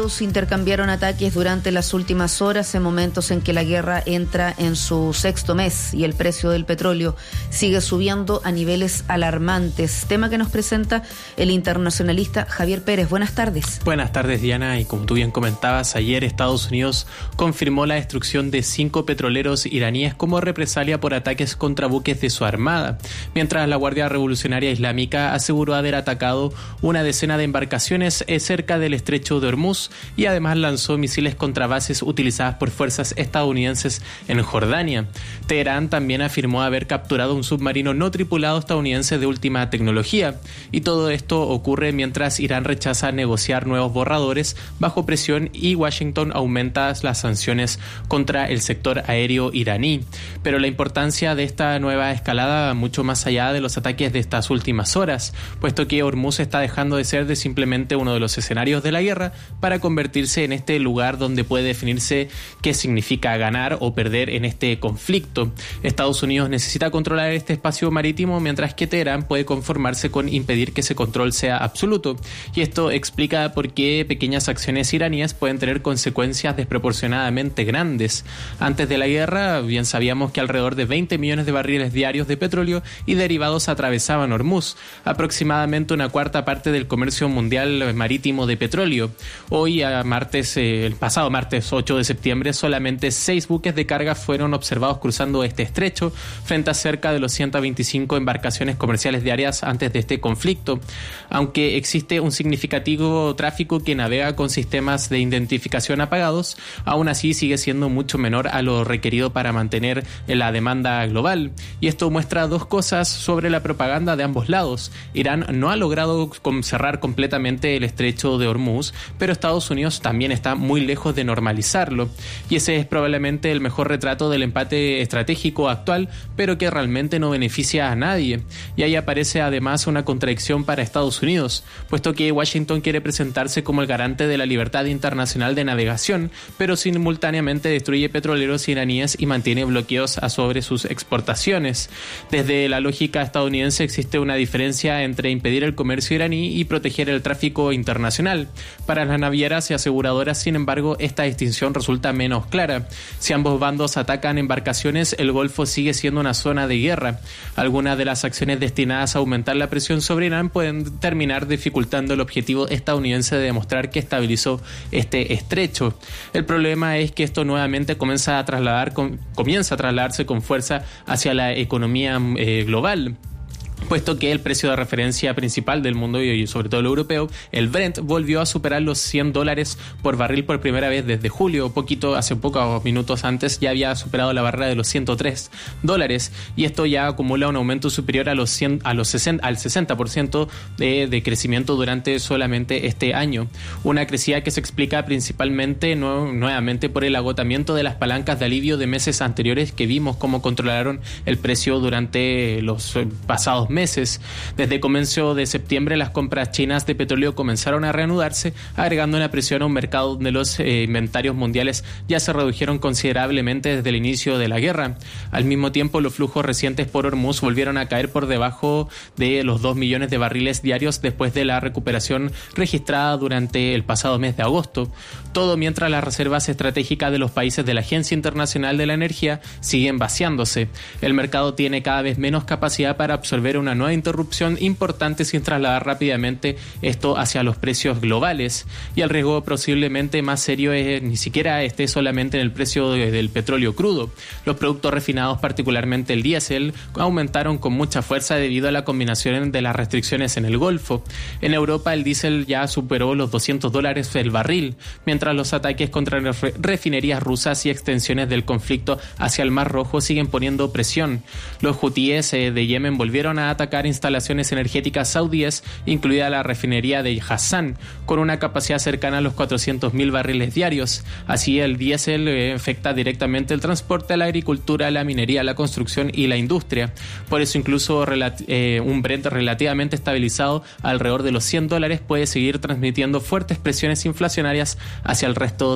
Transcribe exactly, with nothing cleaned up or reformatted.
Unidos intercambiaron ataques durante las últimas horas en momentos en que la guerra entra en su sexto mes y el precio del petróleo sigue subiendo a niveles alarmantes. Tema que nos presenta el internacionalista Javier Pérez. Buenas tardes. Buenas tardes, Diana. Y como tú bien comentabas, ayer Estados Unidos confirmó la destrucción de cinco petroleros iraníes como represalia por ataques contra buques de su armada, mientras la Guardia Revolucionaria Islámica aseguró haber atacado una decena de embarcaciones cerca del estrecho de Hormuz y además lanzó misiles contra bases utilizadas por fuerzas estadounidenses en Jordania. Teherán también afirmó haber capturado un submarino no tripulado estadounidense de última tecnología, y todo esto ocurre mientras Irán rechaza negociar nuevos borradores bajo presión y Washington aumenta las sanciones contra el sector aéreo iraní. Pero la importancia de esta nueva escalada va mucho más allá de los ataques de estas últimas horas, puesto que Hormuz está dejando de ser de simplemente uno de los escenarios de la guerra para convertirse en este lugar donde puede definirse qué significa ganar o perder en este conflicto. Estados Unidos necesita controlar este espacio marítimo, mientras que Teherán puede conformarse con impedir que ese control sea absoluto. Y esto explica por qué pequeñas acciones iraníes pueden tener consecuencias desproporcionadamente grandes. Antes de la guerra, bien sabíamos que alrededor de veinte millones de barriles diarios de petróleo y derivados atravesaban Hormuz, aproximadamente una cuarta parte del comercio mundial marítimo de petróleo. Hoy, a martes, eh, el pasado martes ocho de septiembre, solamente seis buques de carga fueron observados cruzando este estrecho, frente a cerca de los ciento veinticinco embarcaciones comerciales diarias antes de este conflicto. Aunque existe un significativo tráfico que navega con sistemas de identificación apagados, aún así sigue siendo mucho menor a lo requerido para mantener la demanda global. Y esto muestra dos cosas sobre la propaganda de ambos lados. Irán no ha logrado cerrar completamente el estrecho de Hormuz, pero Estados Unidos también está muy lejos de normalizarlo. Y ese es probablemente el mejor retrato del empate estratégico actual, pero que realmente no beneficia a nadie. Y ahí aparece además una contradicción para Estados Unidos, puesto que Washington quiere presentarse como el garante de la libertad internacional de navegación, pero simultáneamente destruye petroleros iraníes y mantiene bloqueos a sobre sus exportaciones. Desde la lógica estadounidense existe una diferencia entre impedir el comercio iraní y proteger el tráfico internacional. Para las navieras y aseguradoras, sin embargo, esta distinción resulta menos clara. Si ambos bandos atacan embarcaciones, el Golfo sigue siendo una zona de guerra. Algunas de las acciones destinadas a aumentar la presión sobre Irán pueden terminar dificultando el objetivo estadounidense de demostrar que estabilizó este estrecho. El problema es que esto nuevamente comienza a trasladar, com, comienza a trasladarse con fuerza hacia la economía eh, global, puesto que el precio de referencia principal del mundo y sobre todo el europeo, el Brent, volvió a superar los cien dólares por barril por primera vez desde julio. Poquito, hace pocos minutos antes ya había superado la barrera de los ciento tres dólares, y esto ya acumula un aumento superior a los cien, a los sesenta, al sesenta por ciento de, de crecimiento durante solamente este año. Una crecida que se explica principalmente no, nuevamente por el agotamiento de las palancas de alivio de meses anteriores que vimos cómo controlaron el precio durante los pasados meses. Desde comienzo de septiembre, las compras chinas de petróleo comenzaron a reanudarse, agregando una presión a un mercado donde los eh, inventarios mundiales ya se redujeron considerablemente desde el inicio de la guerra. Al mismo tiempo, los flujos recientes por Hormuz volvieron a caer por debajo de los dos millones de barriles diarios después de la recuperación registrada durante el pasado mes de agosto. Todo mientras las reservas estratégicas de los países de la Agencia Internacional de la Energía siguen vaciándose. El mercado tiene cada vez menos capacidad para absorber una nueva interrupción importante sin trasladar rápidamente esto hacia los precios globales, y el riesgo posiblemente más serio es ni siquiera esté solamente en el precio de, del petróleo crudo. Los productos refinados, particularmente el diésel, aumentaron con mucha fuerza debido a la combinación de las restricciones en el Golfo. En Europa el diésel ya superó los doscientos dólares el barril, mientras los ataques contra refinerías rusas y extensiones del conflicto hacia el Mar Rojo siguen poniendo presión. Los hutíes eh, de Yemen volvieron a atacar instalaciones energéticas saudíes, incluida la refinería de Hassan, con una capacidad cercana a los cuatrocientos mil barriles diarios. Así, el diésel eh, afecta directamente el transporte, la agricultura, la minería, la construcción y la industria. Por eso, incluso relat- eh, un Brent relativamente estabilizado alrededor de los cien dólares puede seguir transmitiendo fuertes presiones inflacionarias hacia el resto